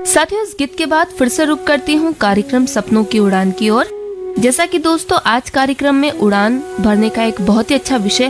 साथियों, इस गीत के बाद फिर से रुक करती हूँ कार्यक्रम सपनों की उड़ान की ओर। जैसा कि दोस्तों, आज कार्यक्रम में उड़ान भरने का एक बहुत ही अच्छा विषय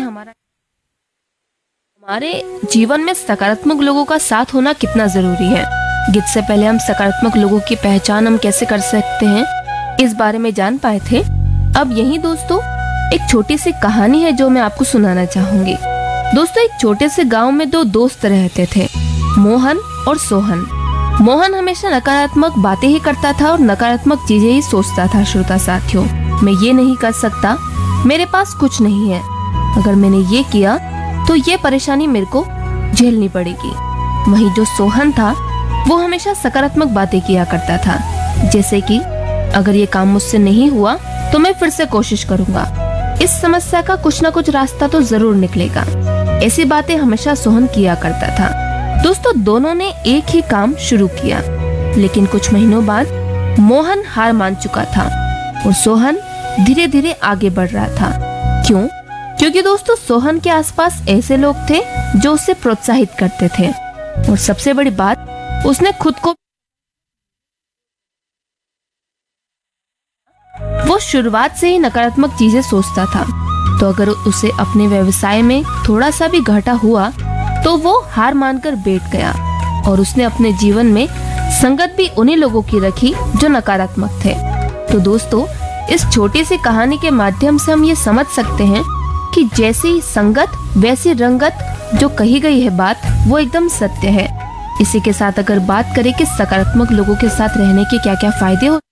हमारे जीवन में सकारात्मक लोगों का साथ होना कितना जरूरी है। गीत से पहले हम सकारात्मक लोगों की पहचान हम कैसे कर सकते हैं, इस बारे में जान पाए थे। अब यही दोस्तों एक छोटी सी कहानी है जो मैं आपको सुनाना चाहूंगी। दोस्तों, एक छोटे से गांव में दो दोस्त रहते थे, मोहन और सोहन। मोहन हमेशा नकारात्मक बातें ही करता था और नकारात्मक चीजें ही सोचता था। श्रोता साथियों, मैं ये नहीं कर सकता, मेरे पास कुछ नहीं है, अगर मैंने ये किया तो ये परेशानी मेरे को झेलनी पड़ेगी। वहीं जो सोहन था वो हमेशा सकारात्मक बातें किया करता था, जैसे कि अगर ये काम मुझसे नहीं हुआ तो मैं फिर से कोशिश करूंगा, इस समस्या का कुछ ना कुछ रास्ता तो जरूर निकलेगा। ऐसी बातें हमेशा सोहन किया करता था। दोस्तों, दोनों ने एक ही काम शुरू किया, लेकिन कुछ महीनों बाद मोहन हार मान चुका था और सोहन धीरे धीरे आगे बढ़ रहा था। क्यों? क्योंकि दोस्तों, सोहन के आसपास ऐसे लोग थे जो उसे प्रोत्साहित करते थे, और सबसे बड़ी बात, उसने खुद को वो शुरुआत से ही नकारात्मक चीजें सोचता था, तो अगर उसे अपने व्यवसाय में थोड़ा सा भी घाटा हुआ तो वो हार मानकर बैठ गया, और उसने अपने जीवन में संगत भी उन्हीं लोगों की रखी जो नकारात्मक थे। तो दोस्तों, इस छोटी सी कहानी के माध्यम से हम ये समझ सकते हैं कि जैसी संगत वैसी रंगत, जो कही गई है बात वो एकदम सत्य है। इसी के साथ अगर बात करें कि सकारात्मक लोगों के साथ रहने के क्या क्या फायदे हो